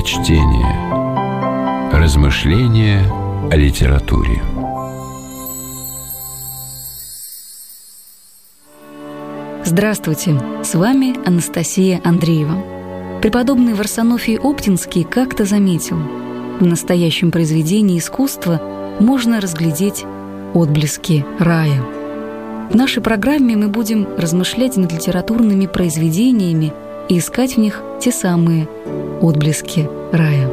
Прочтение. Размышления о литературе. Здравствуйте, с вами Анастасия Андреева. Преподобный Варсонофий Оптинский как-то заметил: в настоящем произведении искусства можно разглядеть отблески рая. В нашей программе мы будем размышлять над литературными произведениями и искать в них те самые отблески рая.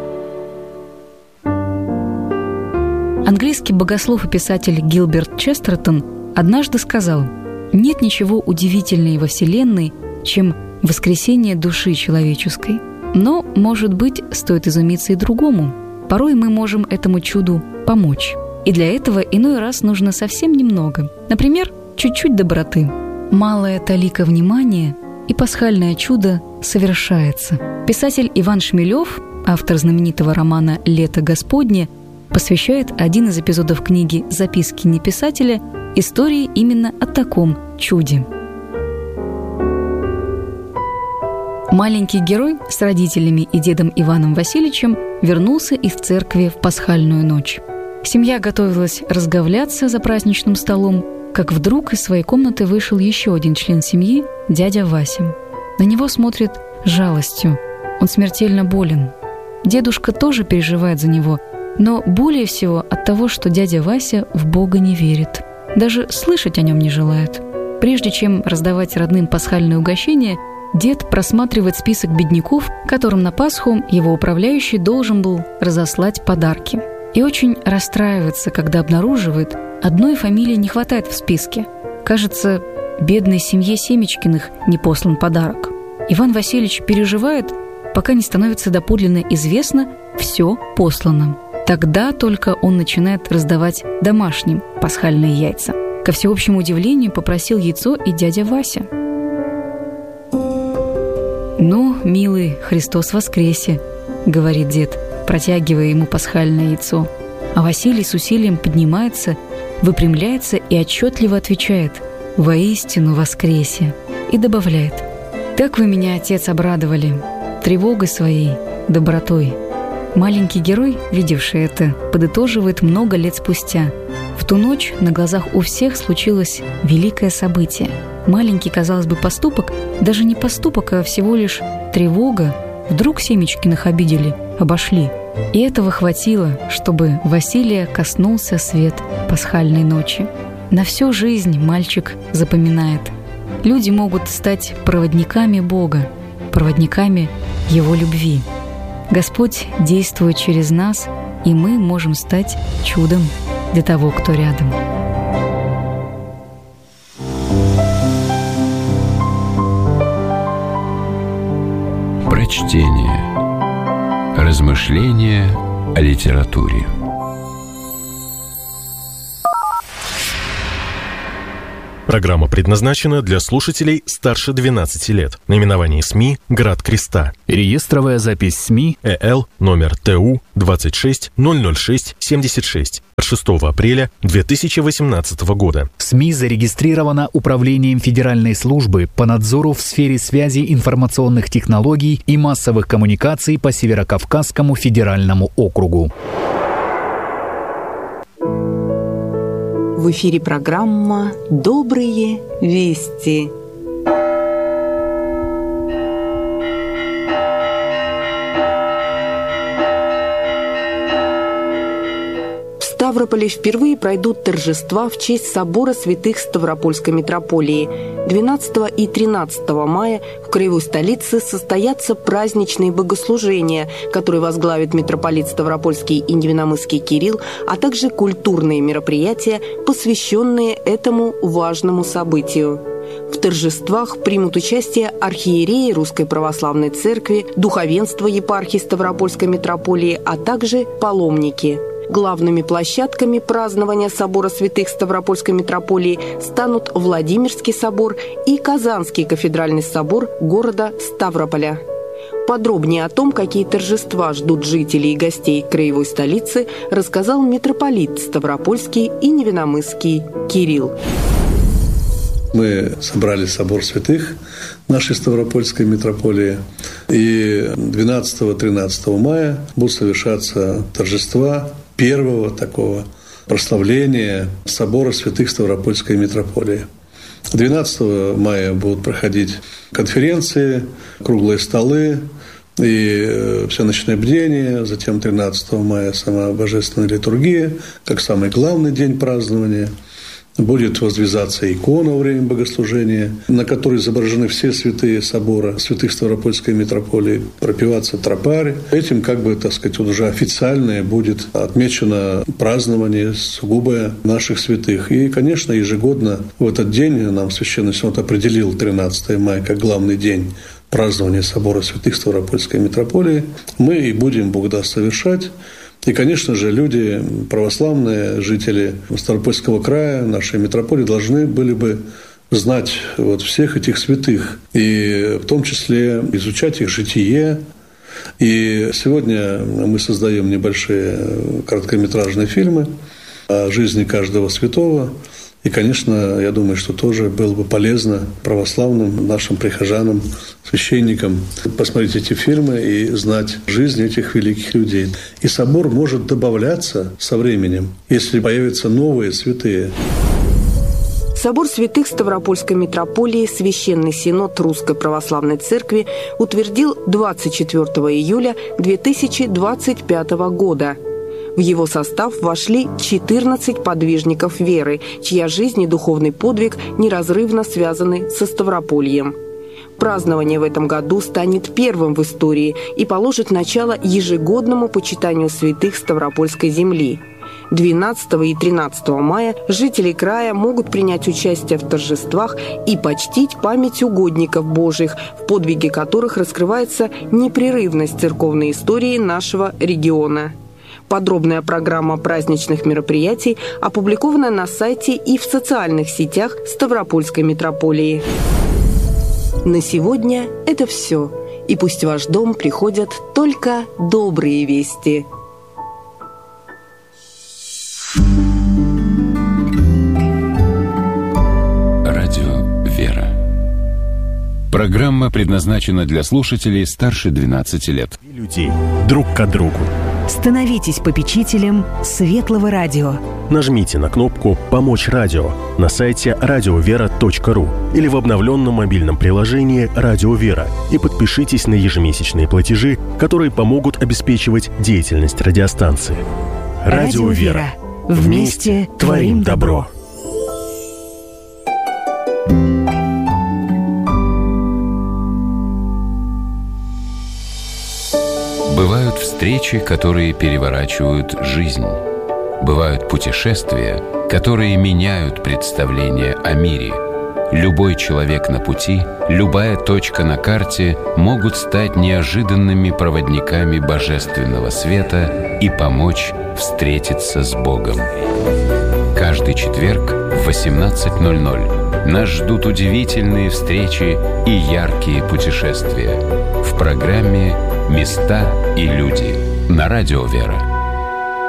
Английский богослов и писатель Гилберт Честертон однажды сказал: «Нет ничего удивительнее во Вселенной, чем воскресение души человеческой. Но, может быть, стоит изумиться и другому. Порой мы можем этому чуду помочь. И для этого иной раз нужно совсем немного. Например, чуть-чуть доброты. Малая талика внимания, и пасхальное чудо совершается». Писатель Иван Шмелев, автор знаменитого романа «Лето Господне», посвящает один из эпизодов книги «Записки неписателя» истории именно о таком чуде. Маленький герой с родителями и дедом Иваном Васильевичем вернулся из церкви в пасхальную ночь. Семья готовилась разговляться за праздничным столом, как вдруг из своей комнаты вышел еще один член семьи, дядя Вася. На него смотрит с жалостью. Он смертельно болен. Дедушка тоже переживает за него, но более всего от того, что дядя Вася в Бога не верит. Даже слышать о нем не желает. Прежде чем раздавать родным пасхальное угощение, дед просматривает список бедняков, которым на Пасху его управляющий должен был разослать подарки. И очень расстраивается, когда обнаруживает, одной фамилии не хватает в списке. Кажется, бедной семье Семечкиных не послан подарок. Иван Васильевич переживает, пока не становится доподлинно известно: все послано. Тогда только он начинает раздавать домашним пасхальные яйца. Ко всеобщему удивлению попросил яйцо и дядя Вася. «Ну, милый, Христос воскресе», — говорит дед, протягивая ему пасхальное яйцо. А Василий с усилием поднимается, выпрямляется и отчетливо отвечает: «Воистину воскресе», и добавляет: «Так вы меня, отец, обрадовали тревогой своей, добротой». Маленький герой, видевший это, подытоживает много лет спустя: в ту ночь на глазах у всех случилось великое событие. Маленький, казалось бы, поступок, даже не поступок, а всего лишь тревога, вдруг Семечкиных обидели, обошли. И этого хватило, чтобы Василия коснулся свет пасхальной ночи. На всю жизнь мальчик запоминает: люди могут стать проводниками Бога, проводниками Его любви. Господь действует через нас, и мы можем стать чудом для того, кто рядом. Прочтение. Размышления о литературе. Программа предназначена для слушателей старше 12 лет. Наименование СМИ «Град Креста». Реестровая запись СМИ ЭЛ номер ТУ 2600676 от 6 апреля 2018 года. СМИ зарегистрирована Управлением Федеральной службы по надзору в сфере связи информационных технологий и массовых коммуникаций по Северокавказскому федеральному округу. В эфире программа «Добрые вести». В Ставрополе впервые пройдут торжества в честь собора святых Ставропольской митрополии. 12 и 13 мая в краевой столице состоятся праздничные богослужения, которые возглавит митрополит Ставропольский и Невиномысский Кирилл, а также культурные мероприятия, посвященные этому важному событию. В торжествах примут участие архиереи Русской Православной Церкви, духовенство епархии Ставропольской митрополии, а также паломники. Главными площадками празднования собора святых Ставропольской митрополии станут Владимирский собор и Казанский кафедральный собор города Ставрополя. Подробнее о том, какие торжества ждут жителей и гостей краевой столицы, рассказал митрополит Ставропольский и Невиномысский Кирилл. Мы собрали собор святых нашей Ставропольской митрополии. И 12-13 мая будут совершаться торжества первого такого прославления собора святых Ставропольской митрополии. 12 мая будут проходить конференции, круглые столы и всеночное бдение. Затем 13 мая сама божественная литургия, как самый главный день празднования. Будет возвязаться икона во время богослужения, на которой изображены все святые собора святых Ставропольской митрополии, пропеваться тропарь. Этим, уже официальное будет отмечено празднование сугубо наших святых. И, конечно, ежегодно в этот день нам Священный Синод определил 13 мая как главный день празднования собора святых Ставропольской митрополии. Мы и будем, Бог даст, совершать. И, конечно же, люди, православные, жители Ставропольского края, нашей митрополии, должны были бы знать всех этих святых, и в том числе изучать их житие. И сегодня мы создаем небольшие короткометражные фильмы о жизни каждого святого. И, конечно, я думаю, что тоже было бы полезно православным нашим прихожанам, священникам посмотреть эти фильмы и знать жизнь этих великих людей. И собор может добавляться со временем, если появятся новые святые. Собор святых Ставропольской митрополии Священный Синод Русской Православной Церкви утвердил 24 июля 2025 года. В его состав вошли 14 подвижников веры, чья жизнь и духовный подвиг неразрывно связаны со Ставропольем. Празднование в этом году станет первым в истории и положит начало ежегодному почитанию святых Ставропольской земли. 12 и 13 мая жители края могут принять участие в торжествах и почтить память угодников Божьих, в подвиге которых раскрывается непрерывность церковной истории нашего региона. Подробная программа праздничных мероприятий опубликована на сайте и в социальных сетях Ставропольской митрополии. На сегодня это все. И пусть в ваш дом приходят только добрые вести. Радио «Вера». Программа предназначена для слушателей старше 12 лет. Людей друг к другу. Становитесь попечителем Светлого радио. Нажмите на кнопку «Помочь радио» на сайте radiovera.ru или в обновленном мобильном приложении «Радио Вера» и подпишитесь на ежемесячные платежи, которые помогут обеспечивать деятельность радиостанции. Радио Вера. Вместе творим добро. Бывают встречи, которые переворачивают жизнь. Бывают путешествия, которые меняют представление о мире. Любой человек на пути, любая точка на карте могут стать неожиданными проводниками божественного света и помочь встретиться с Богом. Каждый четверг в 18:00 нас ждут удивительные встречи и яркие путешествия в программе «Места и люди» на Радио Вера.